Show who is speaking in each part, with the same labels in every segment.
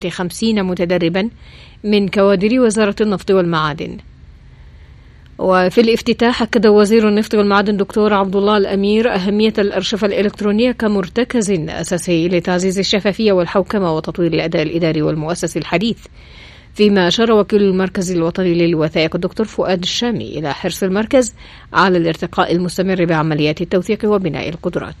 Speaker 1: 50 متدربا من كوادر وزارة النفط والمعادن. وفي الافتتاح أكد وزير النفط والمعادن دكتور عبد الله الأمير أهمية الأرشفة الإلكترونية كمرتكز أساسي لتعزيز الشفافية والحوكمة وتطوير الأداء الإداري والمؤسسي الحديث، فيما أشار وكيل المركز الوطني للوثائق الدكتور فؤاد الشامي إلى حرص المركز على الارتقاء المستمر بعمليات التوثيق وبناء القدرات.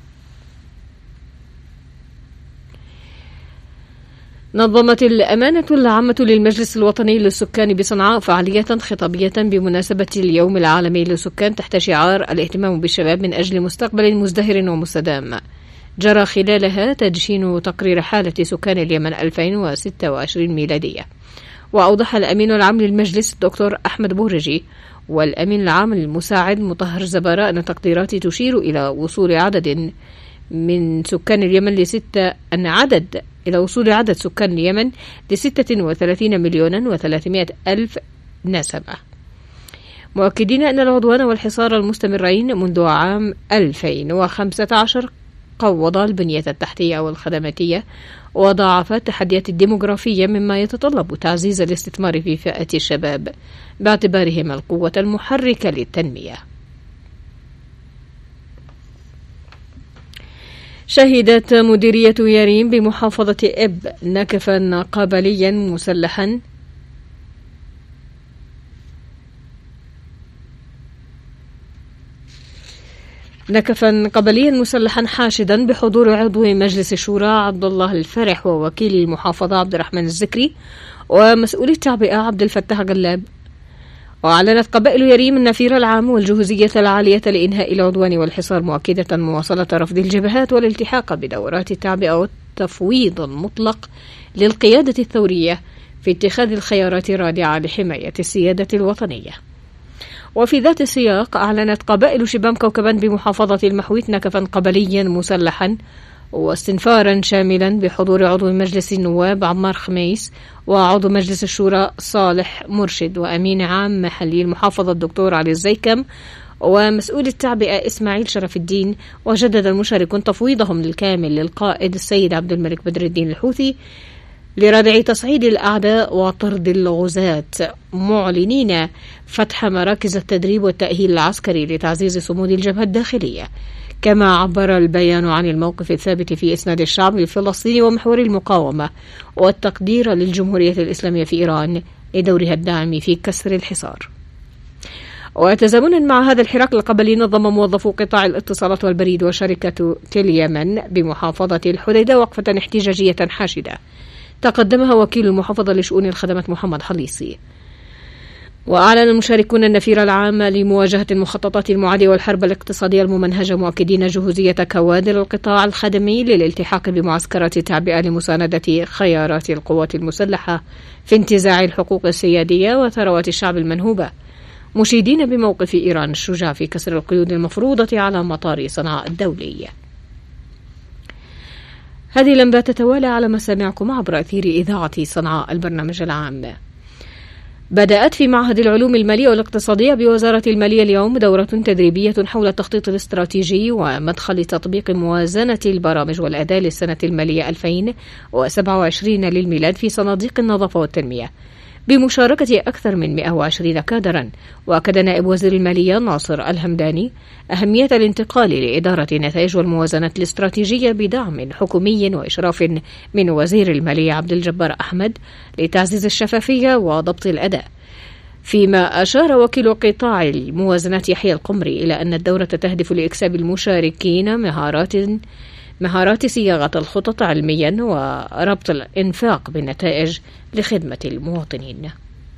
Speaker 1: نظمت الأمانة العامة للمجلس الوطني للسكان بصنعاء فعالية خطابية بمناسبة اليوم العالمي للسكان تحت شعار الاهتمام بالشباب من أجل مستقبل مزدهر ومستدام، جرى خلالها تدشين تقرير حالة سكان اليمن 2026 ميلادية. وأوضح الأمين العام للمجلس الدكتور أحمد بورجي والأمين العام المساعد مطهر زبارة أن التقديرات تشير إلى وصول عدد من سكان اليمن وصول عدد سكان اليمن ل36,300,000 نسمة، مؤكدين أن العدوان والحصار المستمرين منذ عام 2015 قوض البنية التحتية والخدماتية وضاعف التحديات الديموغرافية، مما يتطلب تعزيز الاستثمار في فئة الشباب باعتبارهم القوة المحركة للتنمية. شهدت مديرية يريم بمحافظة إب نكفا قبليا مسلحا حاشدا بحضور عضو مجلس الشورى عبد الله الفرح ووكيل المحافظة عبد الرحمن الزكري ومسؤول التعبئة عبد الفتاح غلاب. وأعلنت قبائل يريم النفير العام والجهوزية العالية لإنهاء العدوان والحصار، مؤكدة مواصلة رفض الجبهات والالتحاق بدورات التعبئة والتفويض المطلق للقيادة الثورية في اتخاذ الخيارات الرادعة لحماية السيادة الوطنية. وفي ذات السياق أعلنت قبائل شبام كوكبان بمحافظة المحويت نكفا قبليا مسلحا واستنفارا شاملا بحضور عضو مجلس النواب عمار خميس وعضو مجلس الشورى صالح مرشد وأمين عام محلي المحافظة الدكتور علي الزيكم ومسؤول التعبئة إسماعيل شرف الدين. وجدد المشاركون تفويضهم للكامل للقائد السيد عبد الملك بدر الدين الحوثي لردع تصعيد الأعداء وطرد الغزاة، معلنين فتح مراكز التدريب والتأهيل العسكري لتعزيز صمود الجبهة الداخلية. كما عبر البيان عن الموقف الثابت في إسناد الشعب الفلسطيني ومحور المقاومة والتقدير للجمهورية الإسلامية في إيران لدورها الداعم في كسر الحصار. وتزامنا مع هذا الحراك القبلي نظم موظفو قطاع الاتصالات والبريد وشركة اليمن بمحافظة الحديدة وقفة احتجاجية حاشدة تقدمها وكيل المحافظة لشؤون الخدمات محمد حليصي. وأعلن المشاركون النفير العام لمواجهة المخططات المعادية والحرب الاقتصادية الممنهجة، مؤكدين جهوزية كوادر القطاع الخدمي للالتحاق بمعسكرات التعبئة لمساندة خيارات القوات المسلحة في انتزاع الحقوق السيادية وثروات الشعب المنهوبة، مشيدين بموقف إيران الشجاع في كسر القيود المفروضة على مطار صنعاء الدولي. هذه لم تتوالى على مسامعكم عبر أثير إذاعة صنعاء البرنامج العام. بدأت في معهد العلوم المالية والاقتصادية بوزارة المالية اليوم دورة تدريبية حول التخطيط الاستراتيجي ومدخل تطبيق موازنة البرامج والأداء للسنة المالية 2027 للميلاد في صناديق النظافة والتنمية بمشاركة أكثر من 120 كادرا. وأكد نائب وزير المالية ناصر الهمداني أهمية الانتقال لإدارة النتائج والموازنة الاستراتيجية بدعم حكومي وإشراف من وزير المالية عبد الجبار أحمد لتعزيز الشفافية وضبط الأداء. فيما أشار وكيل قطاع الموازنات يحيى القمري إلى أن الدورة تهدف لإكساب المشاركين مهارات صياغة الخطط علميا وربط الإنفاق بالنتائج لخدمة المواطنين.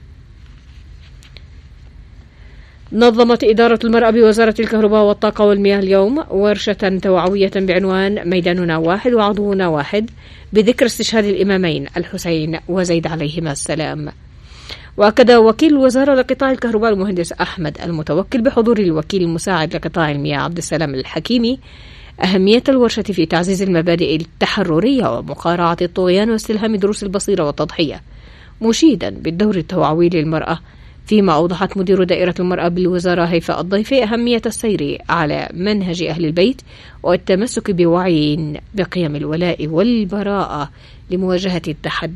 Speaker 1: نظمت إدارة المرأة بوزارة الكهرباء والطاقة والمياه اليوم ورشة توعوية بعنوان ميداننا واحد وعضونا واحد بذكر استشهاد الإمامين الحسين وزيد عليهما السلام. وأكد وكيل الوزارة لقطاع الكهرباء المهندس أحمد المتوكل بحضور الوكيل المساعد لقطاع المياه عبد السلام الحكيمي أهمية الورشة في تعزيز المبادئ التحررية ومقارعة الطغيان واستلهام دروس البصيرة والتضحية، مشيدا بالدور التوعوي للمرأة. فيما أوضحت مدير دائرة المرأة بالوزارة هيفاء الضيفي أهمية السير على منهج أهل البيت والتمسك بوعي بقيم الولاء والبراءة لمواجهة التحديات